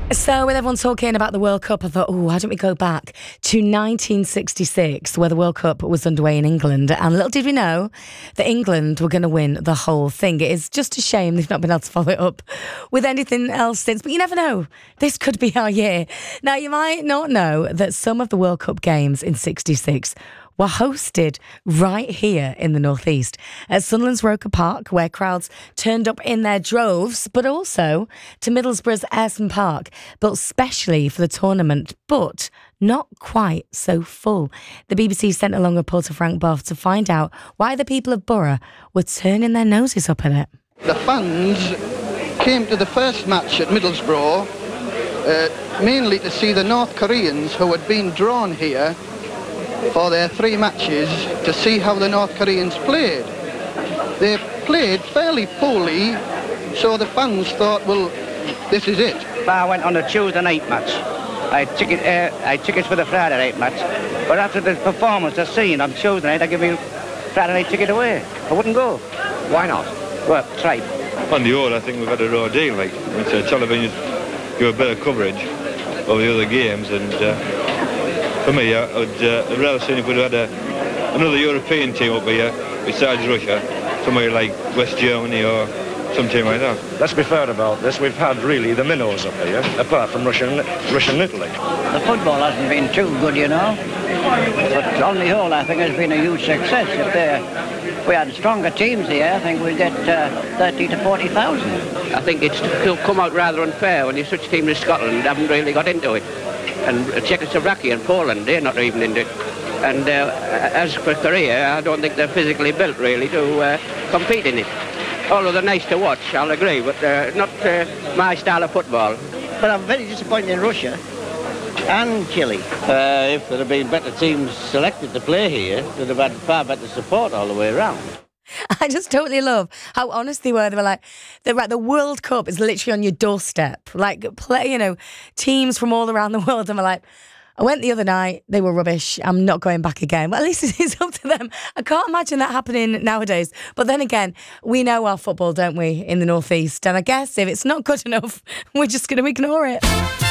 So with everyone talking about the World Cup, I thought, why don't we go back to 1966, where the World Cup was underway in England. And little did we know that England were going to win the whole thing. It is just a shame they've not been able to follow it up with anything else since. But you never know. This could be our year. Now, you might not know that some of the World Cup games in 66 were hosted right here in the northeast at Sunderland's Roker Park, where crowds turned up in their droves, but also to Middlesbrough's Ayresome Park, built specially for the tournament, but not quite so full. The BBC sent along reporter Frank Boff to find out why the people of Borough were turning their noses up at it. The fans came to the first match at Middlesbrough mainly to see the North Koreans who had been drawn here for their 3 matches to see how the North Koreans played. They played fairly poorly, so the fans thought, well, this is it. I went on a Tuesday night match. I had tickets for the Friday night match, but after the performance I seen on Tuesday night, I give me Friday night ticket away. I wouldn't go. Why not? Well, tripe. On the whole, I think we've had a raw deal. Like, television give a better coverage of the other games, and for me, I'd rather seen if we'd had another European team up here besides Russia, somewhere like West Germany or some team like that. Let's be fair about this. We've had really the minnows up here, apart from Russia and Italy. The football hasn't been too good, you know. But on the whole, I think it's been a huge success. If we had stronger teams here, I think we'd get 30 to 40,000. I think it's come out rather unfair when you're such teams as Scotland haven't really got into it. And Czechoslovakia and Poland, they're not even into it. And as for Korea, I don't think they're physically built, really, to compete in it. Although they're nice to watch, I'll agree, but not my style of football. But I'm very disappointed in Russia and Chile. If there had been better teams selected to play here, they'd have had far better support all the way around. I just totally love how honest they were. They were like, the World Cup is literally on your doorstep. Like, teams from all around the world. And we're like, I went the other night, they were rubbish, I'm not going back again. Well, at least it's up to them. I can't imagine that happening nowadays. But then again, we know our football, don't we, in the northeast? And I guess if it's not good enough, we're just going to ignore it.